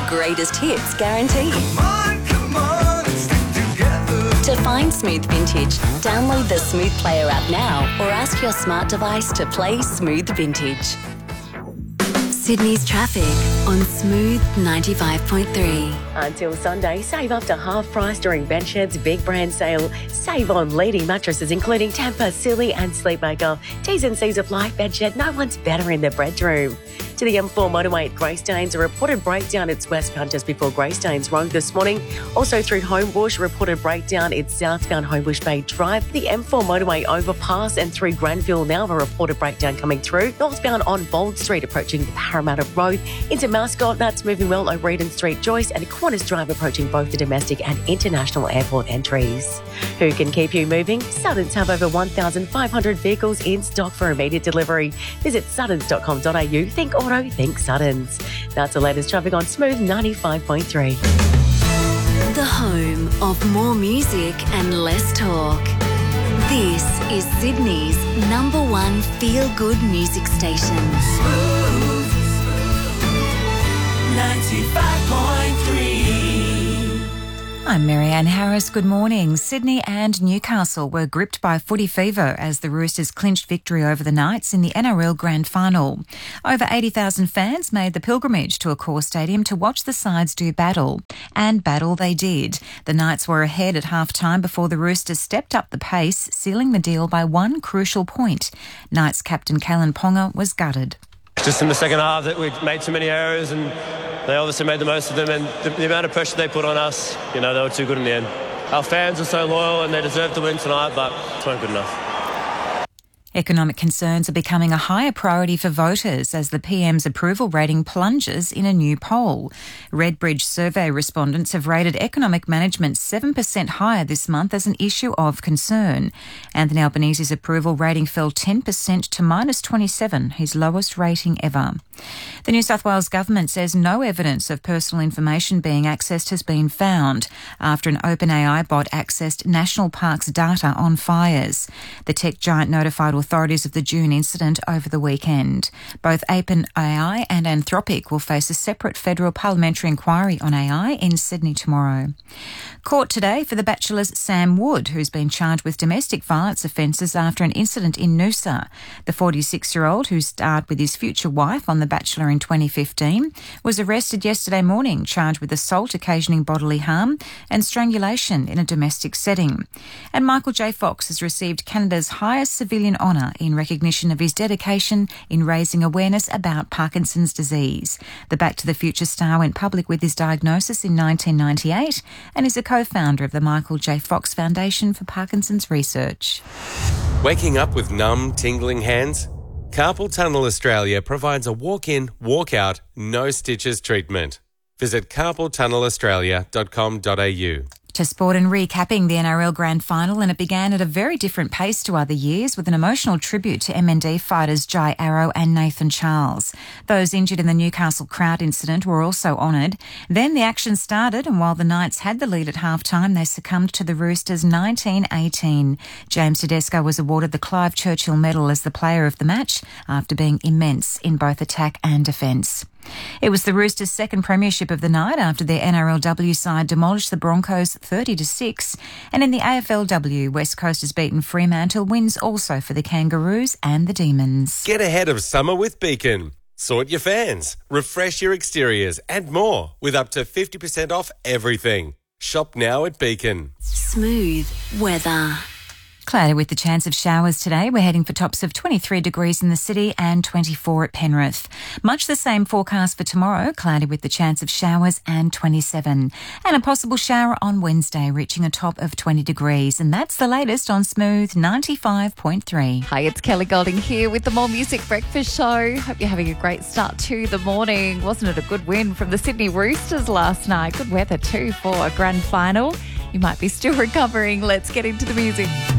greatest hits guaranteed. Come on, stick together. To find Smooth Vintage, download the Smooth Player app now or ask your smart device to play Smooth Vintage. Sydney's traffic on Smooth 95.3. Until Sunday, save up to half price during Bedshed's Big Brand Sale. Save on leading mattresses including Tampa, Silly and Sleepmaker. T's and C's apply. Bedshed, no one's better in the bedroom. To the M4 motorway at Greystanes, a reported breakdown at westbound just before Greystanes Road this morning. Also through Homebush, reported breakdown at southbound Homebush Bay Drive. The M4 motorway overpass and through Granville now, a reported breakdown coming through. Northbound on Bold Street approaching Parramatta Road. Into Mascot, that's moving well on Reedon Street, Joyce and Qantas Drive approaching both the domestic and international airport entries. Who can keep you moving? Suttons have over 1,500 vehicles in stock for immediate delivery. Visit suttons.com.au. Think auto, think Suttons. That's the latest traffic on Smooth 95.3. The home of more music and less talk. This is Sydney's #1 feel-good music station. Smooth 95.3. I'm Marianne Harris. Good morning. Sydney and Newcastle were gripped by footy fever as the Roosters clinched victory over the Knights in the NRL Grand Final. Over 80,000 fans made the pilgrimage to Accor Stadium to watch the sides do battle. And battle they did. The Knights were ahead at half-time before the Roosters stepped up the pace, sealing the deal by one crucial point. Knights captain Kalyn Ponga was gutted. Just in the second half that we made too many errors and they obviously made the most of them, and the amount of pressure they put on us, they were too good in the end. Our fans are so loyal and they deserve to win tonight, but it weren't good enough. Economic concerns are becoming a higher priority for voters as the PM's approval rating plunges in a new poll. Redbridge survey respondents have rated economic management 7% higher this month as an issue of concern. Anthony Albanese's approval rating fell 10% to -27, his lowest rating ever. The New South Wales government says no evidence of personal information being accessed has been found after an OpenAI bot accessed national parks data on fires. The tech giant notified authorities of the June incident over the weekend. Both OpenAI and Anthropic will face a separate federal parliamentary inquiry on AI in Sydney tomorrow. Court today for The Bachelor's Sam Wood, who's been charged with domestic violence offences after an incident in Noosa. The 46-year-old, who starred with his future wife on The Bachelor in 2015, was arrested yesterday morning, charged with assault occasioning bodily harm and strangulation in a domestic setting. And Michael J. Fox has received Canada's highest civilian honour in recognition of his dedication in raising awareness about Parkinson's disease. The Back to the Future star went public with his diagnosis in 1998 and is a co-founder of the Michael J. Fox Foundation for Parkinson's Research. Waking up with numb, tingling hands? Carpal Tunnel Australia provides a walk-in, walk-out, no stitches treatment. Visit carpaltunnelaustralia.com.au. To sport and recapping the NRL Grand Final, and it began at a very different pace to other years with an emotional tribute to MND fighters Jai Arrow and Nathan Charles. Those injured in the Newcastle crowd incident were also honoured. Then the action started, and while the Knights had the lead at half-time, they succumbed to the Roosters 19-18. James Tedesco was awarded the Clive Churchill Medal as the player of the match after being immense in both attack and defence. It was the Roosters' second premiership of the night after their NRLW side demolished the Broncos 30-6. And in the AFLW, West Coast has beaten Fremantle, wins also for the Kangaroos and the Demons. Get ahead of summer with Beacon. Sort your fans, refresh your exteriors and more with up to 50% off everything. Shop now at Beacon. Smooth weather. Cloudy with the chance of showers today. We're heading for tops of 23 degrees in the city and 24 at Penrith. Much the same forecast for tomorrow. Cloudy with the chance of showers and 27. And a possible shower on Wednesday, reaching a top of 20 degrees. And that's the latest on Smooth 95.3. Hi, it's Kelly Golding here with the More Music Breakfast Show. Hope you're having a great start to the morning. Wasn't it a good win from the Sydney Roosters last night? Good weather too for a grand final. You might be still recovering. Let's get into the music.